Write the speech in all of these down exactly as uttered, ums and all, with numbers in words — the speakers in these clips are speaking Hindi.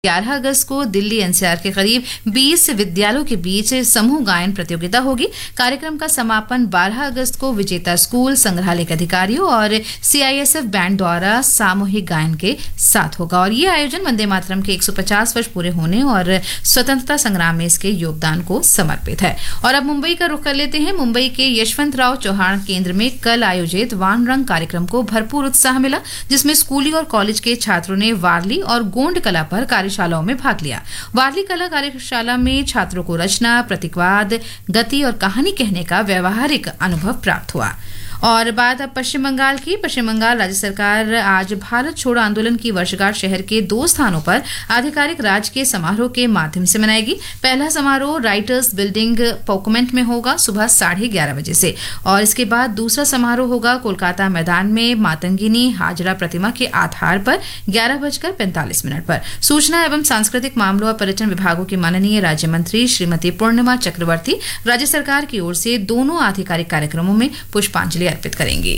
ग्यारह अगस्त को दिल्ली एनसीआर के करीब बीस विद्यालयों के बीच समूह गायन प्रतियोगिता होगी। कार्यक्रम का समापन बारह अगस्त को विजेता स्कूल, संग्रहालय के अधिकारियों और सीआईएसएफ बैंड द्वारा सामूहिक गायन के साथ होगा। और ये आयोजन वंदे मातरम के एक सौ पचास वर्ष पूरे होने और स्वतंत्रता संग्राम में इसके योगदान को समर्पित है। और अब मुंबई का रुख कर लेते हैं। मुंबई के यशवंतराव चौहान केंद्र में कल आयोजित वान रंग कार्यक्रम को भरपूर उत्साह मिला, जिसमें स्कूली और कॉलेज के छात्रों ने वारली और गोंड कला पर कार्यशालाओं में भाग लिया। वारली कला कार्यशाला में छात्रों को रचना, प्रतीकवाद, गति और कहानी कहने का व्यवहारिक अनुभव प्राप्त हुआ। और बात अब पश्चिम बंगाल की। पश्चिम बंगाल राज्य सरकार आज भारत छोड़ो आंदोलन की वर्षगांठ शहर के दो स्थानों पर आधिकारिक राजकीय समारोह के माध्यम से मनाएगी। पहला समारोह राइटर्स बिल्डिंग पोकमेंट में होगा सुबह साढ़े ग्यारह बजे से, और इसके बाद दूसरा समारोह होगा कोलकाता मैदान में मातंगिनी हाजरा प्रतिमा के आधार पर ग्यारह बजकर पैंतालीस मिनट पर। सूचना एवं सांस्कृतिक मामलों और पर्यटन विभागों की माननीय राज्य मंत्री श्रीमती पूर्णिमा चक्रवर्ती राज्य सरकार की ओर से दोनों आधिकारिक कार्यक्रमों में पुष्पांजलि अर्पित करेंगी।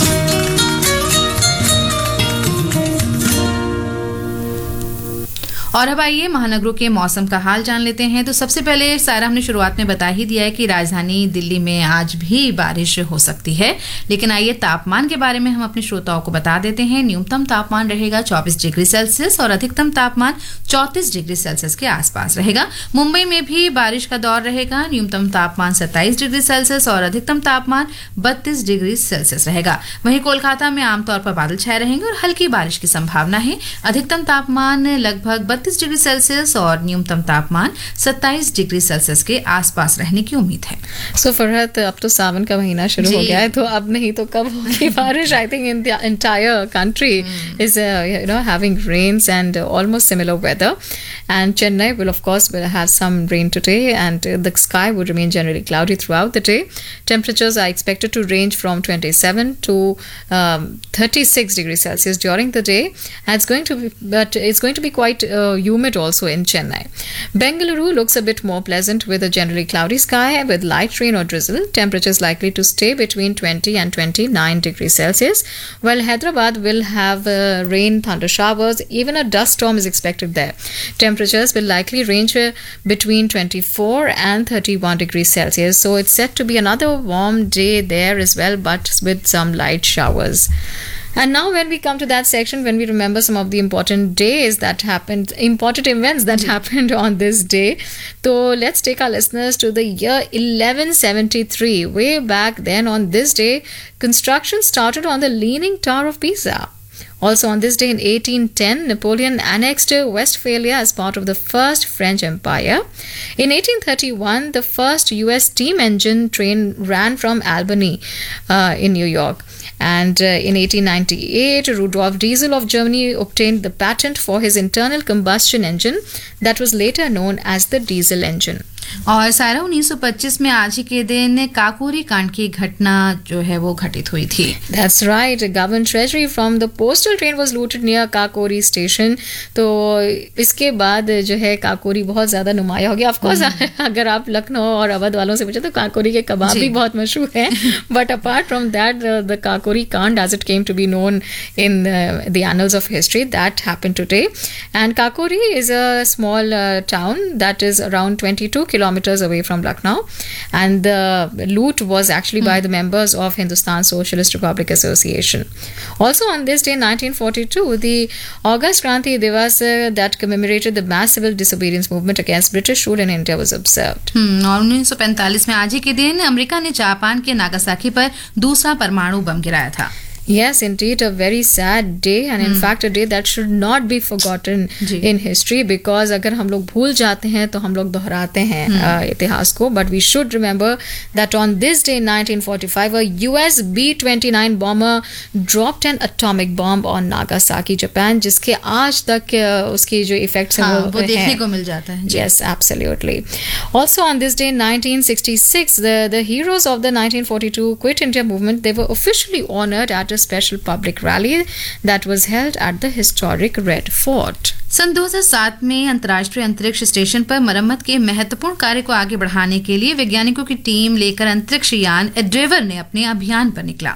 और अब आइए महानगरों के मौसम का हाल जान लेते हैं। तो सबसे पहले सारा हमने शुरुआत में बता ही दिया है कि राजधानी दिल्ली में आज भी बारिश हो सकती है, लेकिन आइए तापमान के बारे में हम अपने श्रोताओं को बता देते हैं। न्यूनतम तापमान रहेगा चौबीस डिग्री सेल्सियस और अधिकतम तापमान चौंतीस डिग्री सेल्सियस के आसपास रहेगा। मुंबई में भी बारिश का दौर रहेगा। न्यूनतम तापमान सत्ताईस डिग्री सेल्सियस और अधिकतम तापमान बत्तीस डिग्री सेल्सियस रहेगा। वहीं कोलकाता में आमतौर पर बादल छाए रहेंगे और हल्की बारिश की संभावना है। अधिकतम तापमान लगभग बत्तीस डिग्री सेल्सियस और न्यूनतम तापमान सत्ताईस डिग्री सेल्सियस के आसपास रहने की उम्मीद है। सो फरहत, अब तो सावन का महीना शुरू हो गया है, तो अब नहीं तो कब होगी बारिश? I think in the entire country is you know having rains and almost similar weather, and Chennai will of course will have some rain today, and the sky would remain generally cloudy throughout the day. Temperatures are expected to range from twenty-seven to um, thirty-six degrees Celsius during the day. And it's going to be, but it's going to be quite uh, humid also in Chennai. Bengaluru looks a bit more pleasant with a generally cloudy sky with light rain or drizzle. Temperatures likely to stay between twenty and twenty-nine degrees Celsius. While Hyderabad will have uh, rain, thunder showers, even a dust storm is expected there. Temperatures will likely range uh, between twenty-four and thirty-one degrees Celsius. So it's set to be another warm day there as well, but with some light showers. And now when we come to that section, when we remember some of the important days that happened, important events that happened on this day, so let's take our listeners to the year eleven seventy-three. Way back then on this day, construction started on the Leaning Tower of Pisa. Also on this day in eighteen ten, Napoleon annexed Westphalia as part of the First French Empire. In eighteen thirty-one, the first U S steam engine train ran from Albany uh, in New York. And uh, in eighteen ninety-eight, Rudolf Diesel of Germany obtained the patent for his internal combustion engine that was later known as the diesel engine. और सारा उन्नीस सौ पच्चीस में आज ही के दिन काकोरी कांड की घटना जो है वो घटित हुई थी। That's right. Government treasury from the postal train was looted near Kakori station. तो इसके बाद जो है काकोरी बहुत ज्यादा नुमाया हो गया। ऑफ कोर्स अगर आप लखनऊ और अवध वालों से पूछे तो काकोरी के कबाब भी बहुत मशहूर हैं, but apart from that the Kakori कांड as it came to be known in uh, the annals of history, that happened today. And Kakori is a small uh, town that is around twenty-two kilometers away from Lucknow, and the loot was actually mm. by the members of Hindustan Socialist Republic Association. Also on this day in nineteen forty-two, the August Kranti Divas uh, that commemorated the mass civil disobedience movement against British rule in India was observed. hmm, और उन्नीस सौ पैंतालीस में आज ही के दिन अमेरिका ने जापान के नागासाकी पर दूसरा परमाणु बम गिराया था। Yes, indeed, a very sad day, and in hmm. fact a day that should not be forgotten in history, because अगर हम लोग भूल जाते हैं तो हम लोग दोहराते हैं hmm. uh, इतिहास को. But we should remember that on this day in nineteen forty-five, a U S B twenty-nine bomber dropped an atomic bomb on Nagasaki, Japan, जिसके आज तक uh, उसकी जो effects हैं वो, वो देखने को मिल जाता है। Yes, absolutely. Also on this day in nineteen sixty-six, the the heroes of the nineteen forty-two Quit India movement, they were officially honored at a special public rally that was held at the historic Red Fort. सन दो हज़ार सात में अंतर्राष्ट्रीय अंतरिक्ष स्टेशन पर मरम्मत के महत्वपूर्ण कार्य को आगे बढ़ाने के लिए वैज्ञानिकों की टीम लेकर अंतरिक्ष यान एंडेवर ने अपने अभियान पर निकला।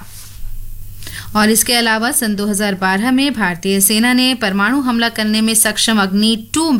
और इसके अलावा सन दो हज़ार बारह में भारतीय सेना ने परमाणु हमला करने में सक्षम अग्नि टू